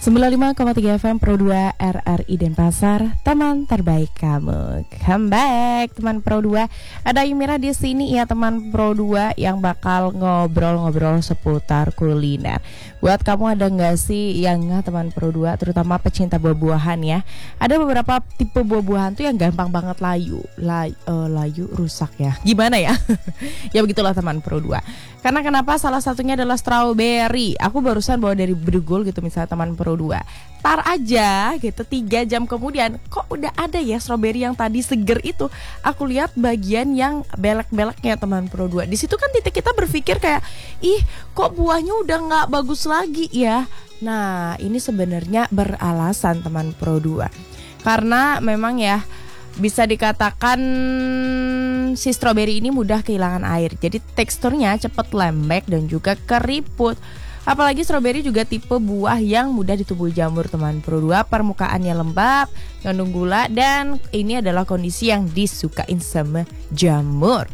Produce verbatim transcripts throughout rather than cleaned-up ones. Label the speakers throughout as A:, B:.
A: sembilan puluh lima koma tiga F M Pro dua R R I Denpasar, teman terbaik kamu. Come back teman Pro dua. Ada Yumira di sini ya teman Pro dua yang bakal ngobrol-ngobrol seputar kuliner. Buat kamu ada nggak sih yang nggak teman Pro dua, terutama pecinta buah-buahan ya. Ada beberapa tipe buah-buahan tuh yang gampang banget layu, Lay, uh, layu rusak ya. Gimana ya? Ya begitulah teman Pro dua. Karena kenapa? Salah satunya adalah strawberry. Aku barusan bawa dari Bedugul gitu misalnya teman Pro dua. Tar aja gitu tiga jam kemudian kok udah ada ya strawberry yang tadi seger itu. Aku lihat bagian yang belek-beleknya teman Pro dua. Di situ kan titik kita berpikir kayak, ih kok buahnya udah nggak bagus lagi ya. Nah ini sebenarnya beralasan teman Pro dua. Karena memang ya bisa dikatakan si stroberi ini mudah kehilangan air. Jadi teksturnya cepat lembek dan juga keriput. Apalagi stroberi juga tipe buah yang mudah ditumbuhi jamur teman Pro dua. Permukaannya lembab, mengandung gula, dan ini adalah kondisi yang disukain sama jamur.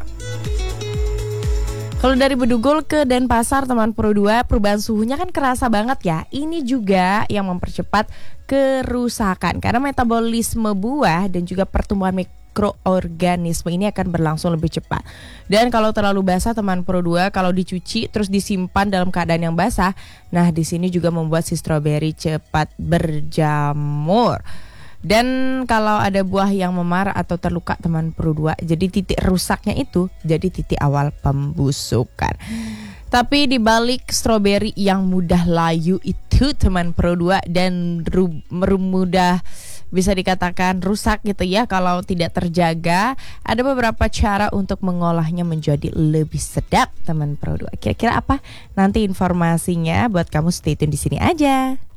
A: Kalau dari Bedugul ke Denpasar teman Pro dua, perubahan suhunya kan kerasa banget ya. Ini juga yang mempercepat kerusakan karena metabolisme buah dan juga pertumbuhan mikroorganisme ini akan berlangsung lebih cepat. Dan kalau terlalu basah teman Pro dua, kalau dicuci terus disimpan dalam keadaan yang basah, nah di sini juga membuat si stroberi cepat berjamur. Dan kalau ada buah yang memar atau terluka teman Pro dua, jadi titik rusaknya itu jadi titik awal pembusukan. Tapi di balik stroberi yang mudah layu itu teman Pro dua dan ru- mudah bisa dikatakan rusak gitu ya kalau tidak terjaga, ada beberapa cara untuk mengolahnya menjadi lebih sedap teman Pro dua. Kira-kira apa? Nanti informasinya buat kamu stay tune di sini aja.